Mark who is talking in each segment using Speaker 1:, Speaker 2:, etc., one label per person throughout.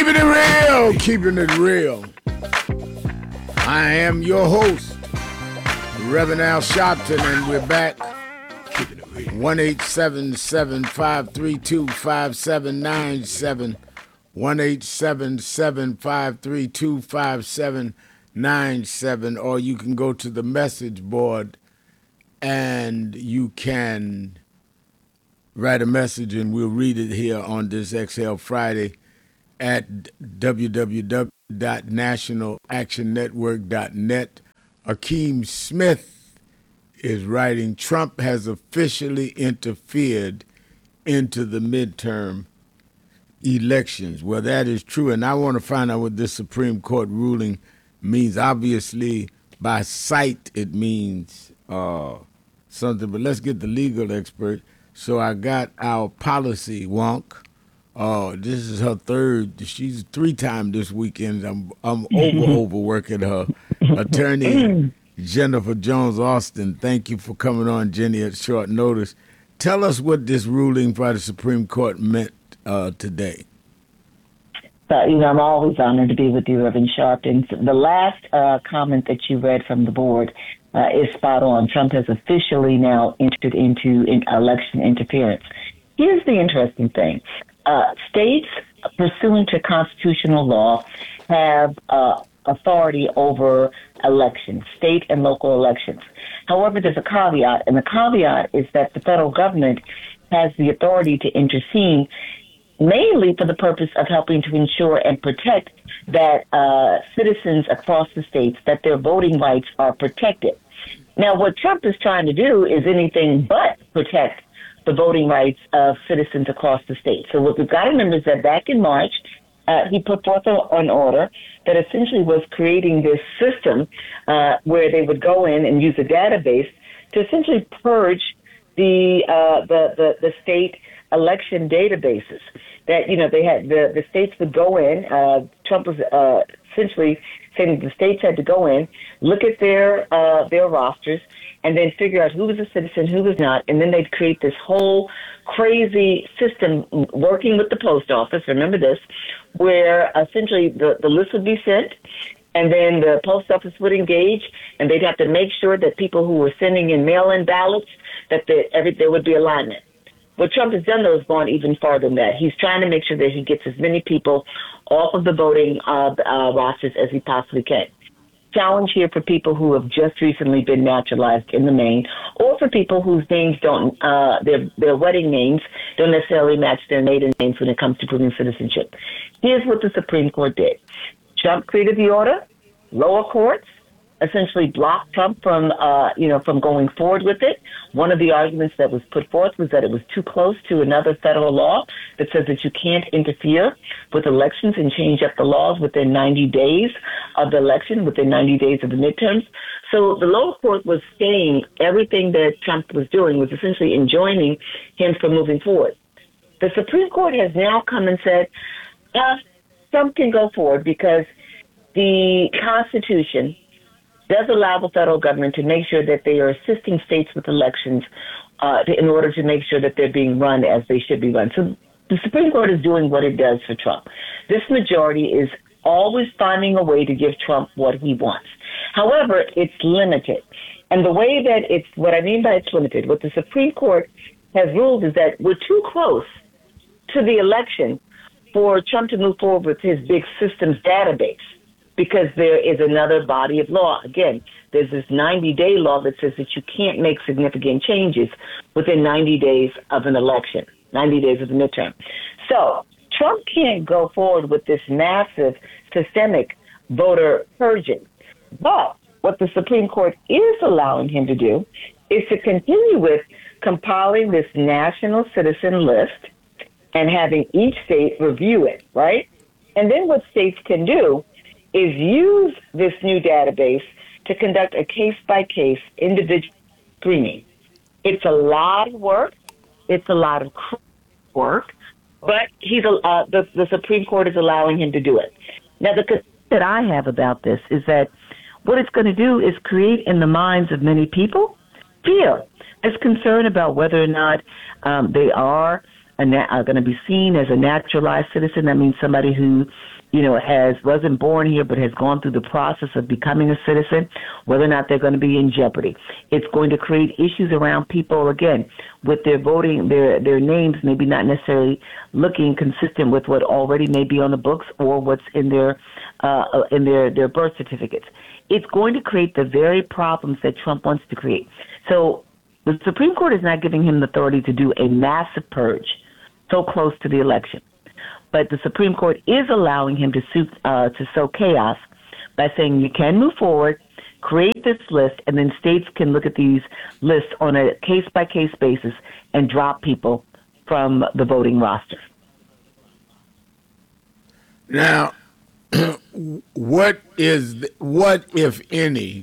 Speaker 1: Keeping it real, keeping it real. I am your host, Reverend Al Sharpton, and we're back. 1-877-532-5797. 1-877-532-5797. Or you can go to the message board and you can write a message and we'll read it here on this Exhale Friday at www.nationalactionnetwork.net. Akeem Smith is writing, Trump has officially interfered into the midterm elections. Well, that is true, and I want to find out what this Supreme Court ruling means. Obviously, by sight, it means something, but let's get the legal expert. So I got our policy wonk. This is her third. She's 3-time this weekend. I'm overworking her. Attorney Jennifer Jones Austin. Thank you for coming on, Jenny, at short notice. Tell us what this ruling by the Supreme Court meant today.
Speaker 2: I'm always honored to be with you, Reverend Sharpton. The last comment that you read from the board is spot on. Trump has officially now entered into election interference. Here's the interesting thing. States, pursuant to constitutional law, have authority over elections, state and local elections. However, there's a caveat, and the caveat is that the federal government has the authority to intervene mainly for the purpose of helping to ensure and protect that citizens across the states, that their voting rights are protected. Now, what Trump is trying to do is anything but protect the voting rights of citizens across the state. So what we've got to remember is that back in March, he put forth an order that essentially was creating this system where they would go in and use a database to essentially purge the state election databases. That, they had the states would go in. Trump was essentially saying the states had to go in, look at their rosters, and then figure out who was a citizen, who was not, and then they'd create this whole crazy system working with the post office, remember this, where essentially the list would be sent, and then the post office would engage, and they'd have to make sure that people who were sending in mail-in ballots, that there would be alignment. What Trump has done, though, is gone even farther than that. He's trying to make sure that he gets as many people off of the voting rosters as he possibly can. Challenge here for people who have just recently been naturalized in the main, or for people whose names don't, their wedding names don't necessarily match their maiden names when it comes to proving citizenship. Here's what the Supreme Court did. Trump created the order. Lower courts essentially blocked Trump from going forward with it. One of the arguments that was put forth was that it was too close to another federal law that says that you can't interfere with elections and change up the laws within 90 days of the election, within 90 days of the midterms. So the lower court was saying everything that Trump was doing was essentially enjoining him from moving forward. The Supreme Court has now come and said, Trump can go forward because the Constitution does allow the federal government to make sure that they are assisting states with elections in order to make sure that they're being run as they should be run. So the Supreme Court is doing what it does for Trump. This majority is always finding a way to give Trump what he wants. However, it's limited. And the way that what I mean by it's limited, what the Supreme Court has ruled is that we're too close to the election for Trump to move forward with his big systems database, because there is another body of law. Again, there's this 90-day law that says that you can't make significant changes within 90 days of an election, 90 days of the midterm. So Trump can't go forward with this massive systemic voter purging. But what the Supreme Court is allowing him to do is to continue with compiling this national citizen list and having each state review it, right? And then what states can do is use this new database to conduct a case-by-case individual screening. It's a lot of work. It's a lot of work, but the Supreme Court is allowing him to do it. Now, the concern that I have about this is that what it's going to do is create in the minds of many people fear. There's concern about whether or not they are going to be seen as a naturalized citizen. That means somebody who, wasn't born here but has gone through the process of becoming a citizen, whether or not they're going to be in jeopardy. It's going to create issues around people, again, with their voting, their names maybe not necessarily looking consistent with what already may be on the books or what's in their birth certificates. It's going to create the very problems that Trump wants to create. So the Supreme Court is not giving him the authority to do a massive purge so close to the election. But the Supreme Court is allowing him to sow chaos by saying you can move forward, create this list, and then states can look at these lists on a case-by-case basis and drop people from the voting roster.
Speaker 1: Now, what if any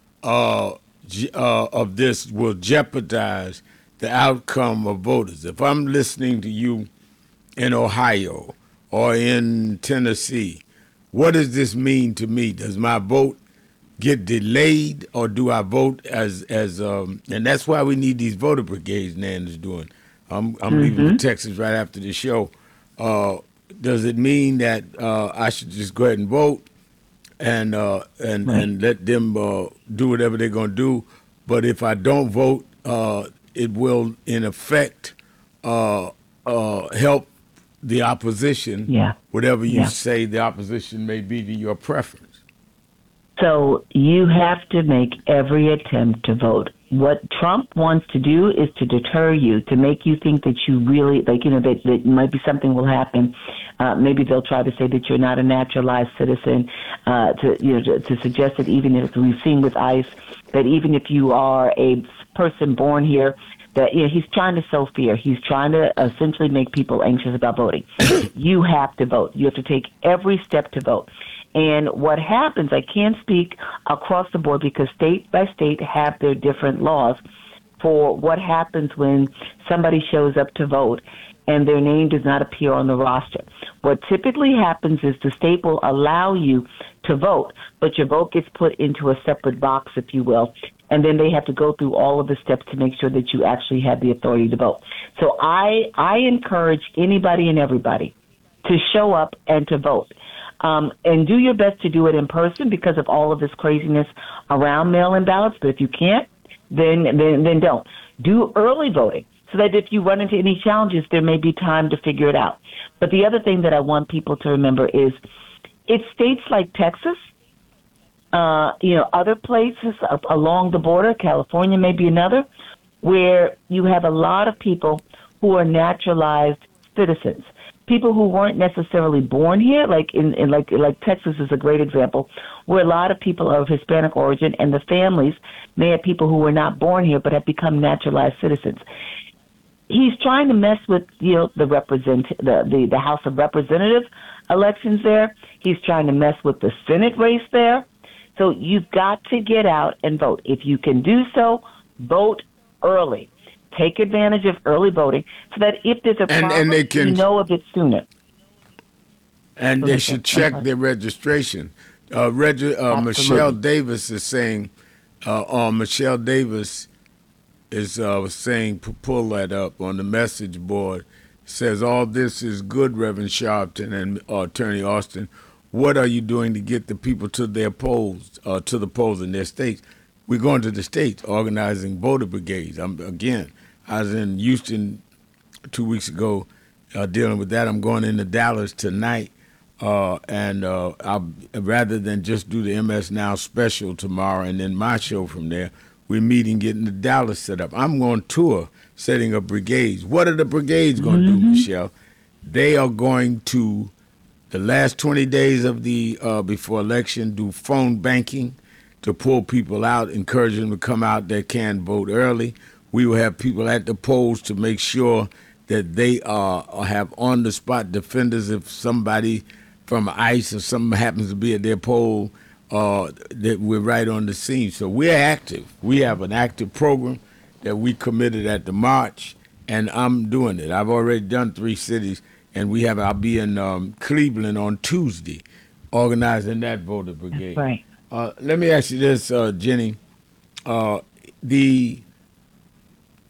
Speaker 1: of this will jeopardize the outcome of voters? If I'm listening to you in Ohio or in Tennessee, what does this mean to me? Does my vote get delayed, or do I vote as and that's why we need these voter brigades Nan is doing. I'm leaving for Texas right after the show. Does it mean that I should just go ahead and vote and let them do whatever they're going to do? But if I don't vote, it will, in effect, help the opposition, whatever you say the opposition may be to your preference.
Speaker 2: So you have to make every attempt to vote. What Trump wants to do is to deter you, to make you think that you really, that might be something will happen. Maybe they'll try to say that you're not a naturalized citizen, to suggest that even if we've seen with ICE, that even if you are a person born here, that he's trying to sow fear. He's trying to essentially make people anxious about voting. You have to vote. You have to take every step to vote. And what happens, I can't speak across the board because state by state have their different laws for what happens when somebody shows up to vote and their name does not appear on the roster. What typically happens is the state will allow you to vote, but your vote gets put into a separate box, if you will, and then they have to go through all of the steps to make sure that you actually have the authority to vote. So I encourage anybody and everybody to show up and to vote. And do your best to do it in person because of all of this craziness around mail-in ballots. But if you can't, then don't. Do early voting so that if you run into any challenges, there may be time to figure it out. But the other thing that I want people to remember is it's states like Texas, other places along the border, California may be another, where you have a lot of people who are naturalized citizens. People who weren't necessarily born here, like Texas is a great example, where a lot of people are of Hispanic origin, and the families may have people who were not born here but have become naturalized citizens. He's trying to mess with the House of Representatives elections there. He's trying to mess with the Senate race there. So you've got to get out and vote. If you can do so, vote early. Take advantage of early voting so that if there's a problem, you know of it sooner.
Speaker 1: And they should check their registration. Michelle Davis is saying, Michelle Davis is saying, pull that up on the message board, says, all this is good, Reverend Sharpton and Attorney Austin. What are you doing to get the people to their polls, to the polls in their states? We're going to the states, organizing voter brigades. I was in Houston 2 weeks ago dealing with that. I'm going into Dallas tonight, and I'll, rather than just do the MS Now special tomorrow and then my show from there, we're meeting getting the Dallas set up. I'm on tour setting up brigades. What are the brigades going to do, Michelle? They are going to, the last 20 days of the before election, do phone banking to pull people out, encourage them to come out that can vote early. We will have people at the polls to make sure that they have on-the-spot defenders if somebody from ICE or something happens to be at their poll, that we're right on the scene. So we're active. We have an active program that we committed at the march, and I'm doing it. I've already done 3 cities, and I'll be in Cleveland on Tuesday organizing that voter brigade.
Speaker 2: Right.
Speaker 1: Let me ask you this, Jenny.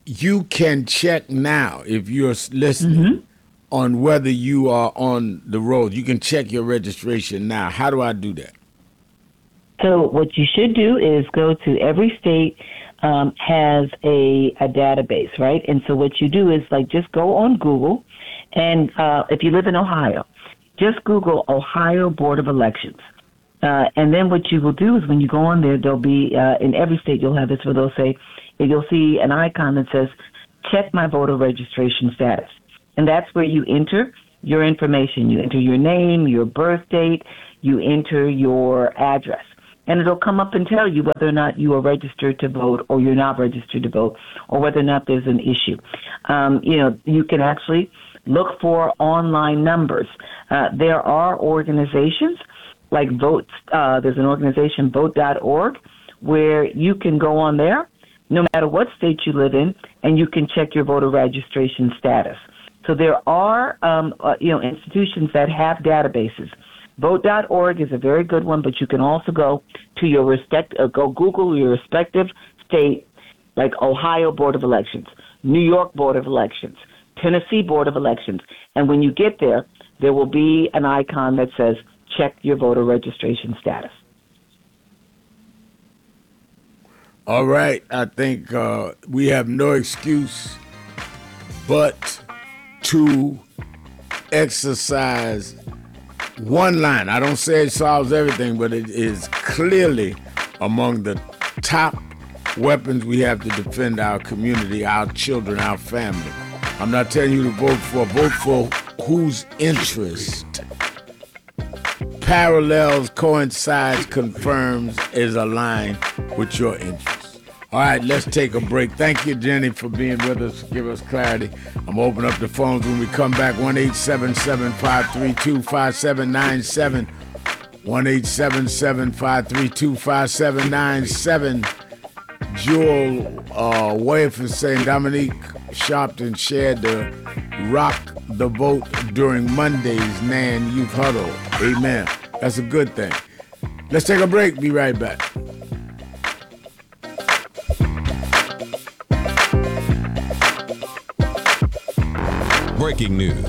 Speaker 1: you can check now if you're listening on whether you are on the road. You can check your registration now. How do I do that?
Speaker 2: So what you should do is go to every state has a database, right? And so what you do is just go on Google, and if you live in Ohio, just Google Ohio Board of Elections. And then what you will do is when you go on there, there'll be, in every state you'll have this where they'll say, you'll see an icon that says, check my voter registration status. And that's where you enter your information. You enter your name, your birth date, you enter your address. And it'll come up and tell you whether or not you are registered to vote or you're not registered to vote, or whether or not there's an issue. You can actually look for online numbers. There are organizations like Votes. There's an organization, vote.org, where you can go on there, no matter what state you live in, and you can check your voter registration status. So there are, institutions that have databases. Vote.org is a very good one, but you can also go to go Google your respective state, like Ohio Board of Elections, New York Board of Elections, Tennessee Board of Elections. And when you get there, there will be an icon that says, check your voter registration status.
Speaker 1: All right. I think we have no excuse but to exercise one line. I don't say it solves everything, but it is clearly among the top weapons we have to defend our community, our children, our family. I'm not telling you to vote for whose interest parallels, coincides, confirms, is aligned with your interests. All right, let's take a break. Thank you, Jenny, for being with us. Give us clarity. I'm going to open up the phones when we come back. 1-877-532-5797. 1-877-532-5797. Jewel Waif is saying Dominique Sharpton shared the Rock the Vote during Monday's NAN Youth Huddle. Amen. That's a good thing. Let's take a break. Be right back.
Speaker 3: Breaking news.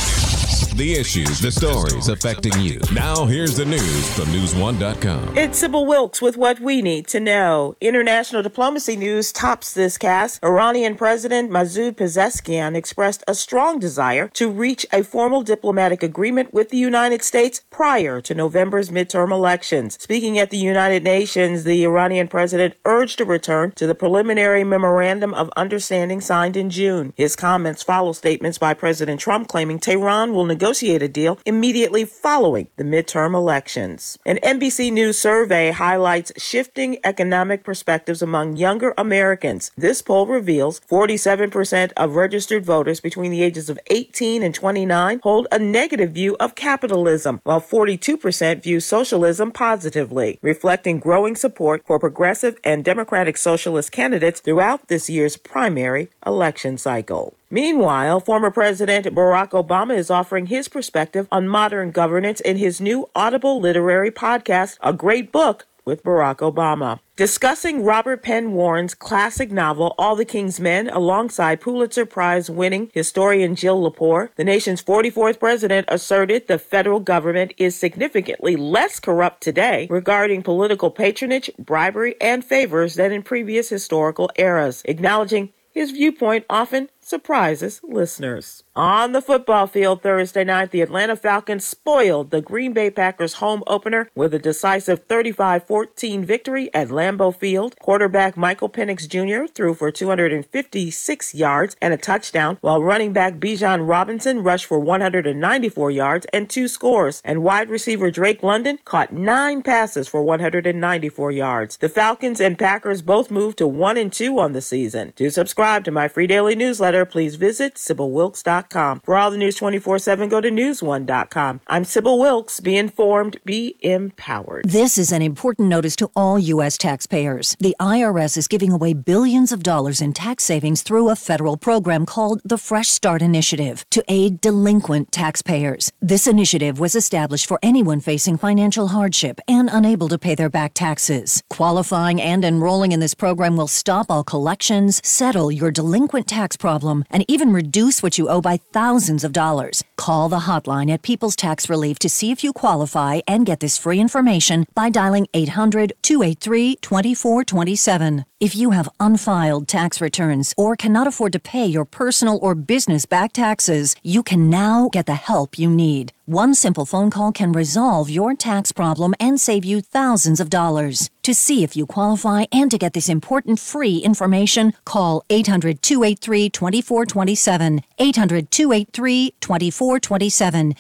Speaker 3: The issues, the stories affecting you. Now here's the news from News1.com.
Speaker 4: It's Sybil Wilkes with what we need to know. International diplomacy news tops this cast. Iranian President Masoud Pezeshkian expressed a strong desire to reach a formal diplomatic agreement with the United States prior to November's midterm elections. Speaking at the United Nations, the Iranian president urged a return to the preliminary memorandum of understanding signed in June. His comments follow statements by President Trump claiming Tehran will negotiate a deal immediately following the midterm elections. An NBC News survey highlights shifting economic perspectives among younger Americans. This poll reveals 47% of registered voters between the ages of 18 and 29 hold a negative view of capitalism, while 42% view socialism positively, reflecting growing support for progressive and democratic socialist candidates throughout this year's primary election cycle. Meanwhile, former President Barack Obama is offering his perspective on modern governance in his new Audible literary podcast, A Great Book with Barack Obama. Discussing Robert Penn Warren's classic novel, All the King's Men, alongside Pulitzer Prize-winning historian Jill Lepore, the nation's 44th president asserted the federal government is significantly less corrupt today regarding political patronage, bribery, and favors than in previous historical eras, acknowledging his viewpoint often surprises listeners. On the football field Thursday night, the Atlanta Falcons spoiled the Green Bay Packers home opener with a decisive 35-14 victory at Lambeau Field. Quarterback Michael Penix Jr. threw for 256 yards and a touchdown, while running back Bijan Robinson rushed for 194 yards and 2 scores, and wide receiver Drake London caught 9 passes for 194 yards. The Falcons and Packers both moved to 1-2 on the season. To subscribe to my free daily newsletter, better, please visit SybillWilkes.com. For all the news 24/7, go to newsone.com. I'm Sybil Wilkes. Be informed, be empowered.
Speaker 5: This is an important notice to all U.S. taxpayers. The IRS is giving away billions of dollars in tax savings through a federal program called the Fresh Start Initiative to aid delinquent taxpayers. This initiative was established for anyone facing financial hardship and unable to pay their back taxes. Qualifying and enrolling in this program will stop all collections, settle your delinquent tax problem, and even reduce what you owe by thousands of dollars. Call the hotline at People's Tax Relief to see if you qualify and get this free information by dialing 800-283-2427. If you have unfiled tax returns or cannot afford to pay your personal or business back taxes, you can now get the help you need. One simple phone call can resolve your tax problem and save you thousands of dollars. To see if you qualify and to get this important free information, call 800-283-2427, 800-283-2427,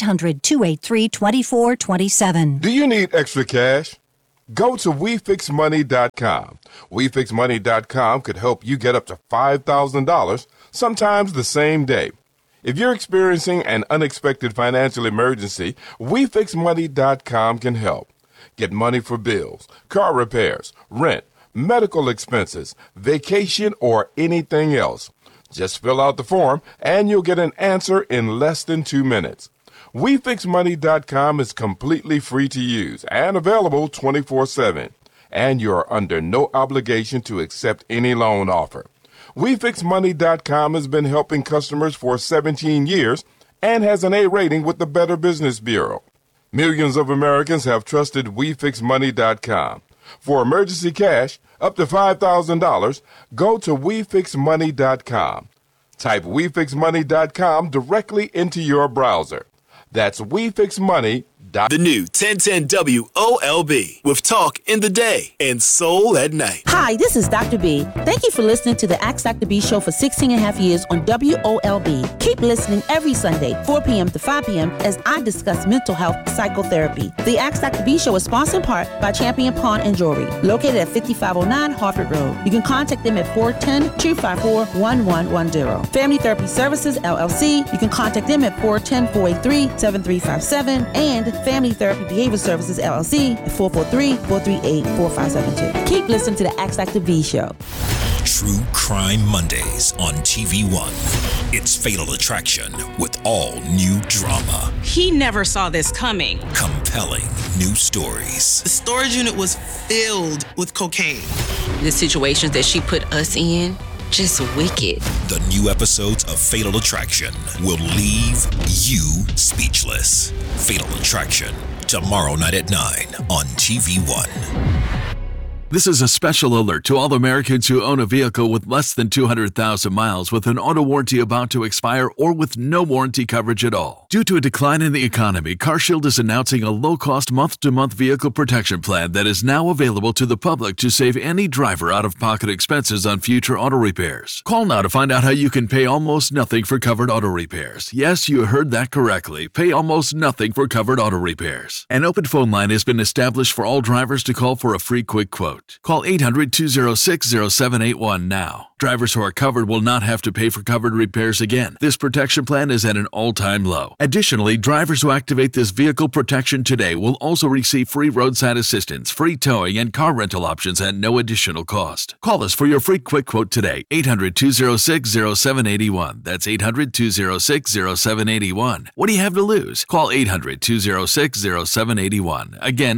Speaker 5: 800-283-2427.
Speaker 6: Do you need extra cash? Go to WeFixMoney.com. WeFixMoney.com could help you get up to $5,000, sometimes the same day. If you're experiencing an unexpected financial emergency, WeFixMoney.com can help. Get money for bills, car repairs, rent, medical expenses, vacation, or anything else. Just fill out the form and you'll get an answer in less than 2 minutes. WeFixMoney.com is completely free to use and available 24/7. And you are under no obligation to accept any loan offer. WeFixMoney.com has been helping customers for 17 years and has an A rating with the Better Business Bureau. Millions of Americans have trusted WeFixMoney.com. For emergency cash, up to $5,000, go to WeFixMoney.com. Type WeFixMoney.com directly into your browser. That's WeFixMoney.com.
Speaker 7: The new 1010 WOLB with talk in the day and soul at night.
Speaker 8: Hi, this is Dr. B. Thank you for listening to the Ask Dr. B show for 16 and a half years on WOLB. Keep listening every Sunday, 4 p.m. to 5 p.m. as I discuss mental health psychotherapy. The Ask Dr. B show is sponsored in part by Champion Pawn and Jewelry, located at 5509 Harford Road. You can contact them at 410-254-1110. Family Therapy Services, LLC. You can contact them at 410-483-7357 and Family Therapy Behavior Services, LLC, at 443-438-4572. Keep listening to the Ask Dr. B show.
Speaker 9: True Crime Mondays on TV1. It's Fatal Attraction with all new drama.
Speaker 10: He never saw this coming.
Speaker 9: Compelling new stories.
Speaker 10: The storage unit was filled with cocaine.
Speaker 11: The situations that she put us in, just wicked.
Speaker 9: The new episodes of Fatal Attraction will leave you speechless. Fatal Attraction, tomorrow night at 9 on TV1.
Speaker 12: This is a special alert to all Americans who own a vehicle with less than 200,000 miles with an auto warranty about to expire or with no warranty coverage at all. Due to a decline in the economy, CarShield is announcing a low-cost month-to-month vehicle protection plan that is now available to the public to save any driver out-of-pocket expenses on future auto repairs. Call now to find out how you can pay almost nothing for covered auto repairs. Yes, you heard that correctly. Pay almost nothing for covered auto repairs. An open phone line has been established for all drivers to call for a free quick quote. Call 800-206-0781 now. Drivers who are covered will not have to pay for covered repairs again. This protection plan is at an all-time low. Additionally, drivers who activate this vehicle protection today will also receive free roadside assistance, free towing, and car rental options at no additional cost. Call us for your free quick quote today. 800-206-0781. That's 800-206-0781. What do you have to lose? Call 800-206-0781. Again,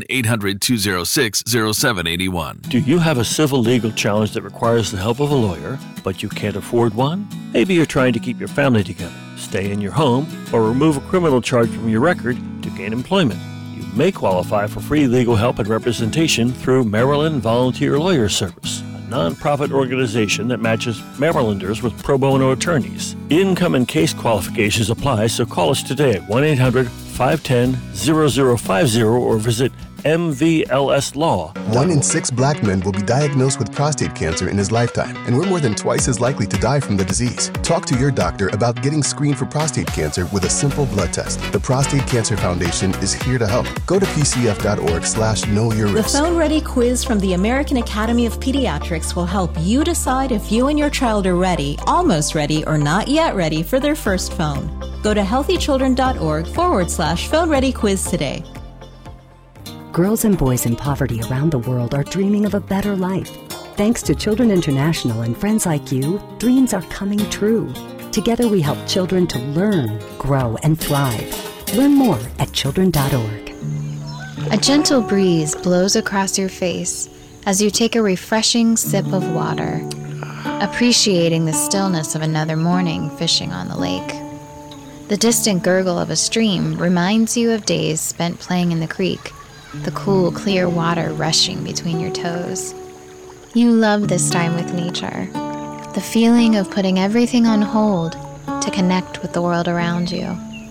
Speaker 12: 800-206-0781.
Speaker 13: Do you have a civil legal challenge that requires the help of a lawyer, but you can't afford one? Maybe you're trying to keep your family together, stay in your home, or remove a criminal charge from your record to gain employment. You may qualify for free legal help and representation through Maryland Volunteer Lawyer Service, a nonprofit organization that matches Marylanders with pro bono attorneys. Income and case qualifications apply, so call us today at 1-800 510-0050 or visit MVLS Law.
Speaker 14: 1 in 6 black men will be diagnosed with prostate cancer in his lifetime, and we're more than twice as likely to die from the disease. Talk to your doctor about getting screened for prostate cancer with a simple blood test. The Prostate Cancer Foundation is here to help. Go to pcf.org/knowyourrisk.
Speaker 15: The Phone Ready quiz from the American Academy of Pediatrics will help you decide if you and your child are ready, almost ready, or not yet ready for their first phone. Go to healthychildren.org/phone ready quiz today.
Speaker 16: Girls and boys in poverty around the world are dreaming of a better life. Thanks to Children International and friends like you, dreams are coming true. Together we help children to learn, grow, and thrive. Learn more at children.org.
Speaker 17: A gentle breeze blows across your face as you take a refreshing sip of water, appreciating the stillness of another morning fishing on the lake. The distant gurgle of a stream reminds you of days spent playing in the creek, the cool, clear water rushing between your toes. You love this time with nature, the feeling of putting everything on hold to connect with the world around you.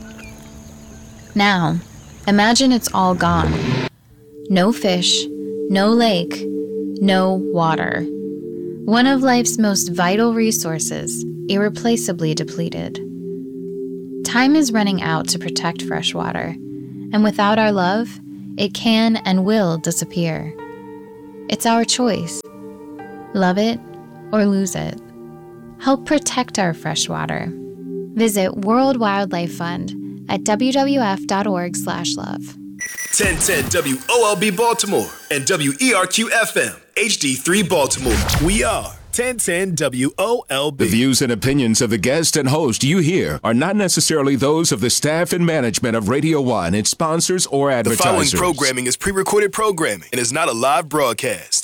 Speaker 17: Now, imagine it's all gone. No fish, no lake, no water. One of life's most vital resources, irreplaceably depleted. Time is running out to protect fresh water, and without our love, it can and will disappear. It's our choice. Love it or lose it. Help protect our fresh water. Visit World Wildlife Fund at wwf.org/love.
Speaker 7: 1010 WOLB Baltimore and WERQ-FM HD3 Baltimore. We are 1010 WOLB.
Speaker 18: The views and opinions of the guest and host you hear are not necessarily those of the staff and management of Radio 1, its sponsors, or
Speaker 7: The
Speaker 18: advertisers.
Speaker 7: following programming is pre-recorded programming and is not a live broadcast.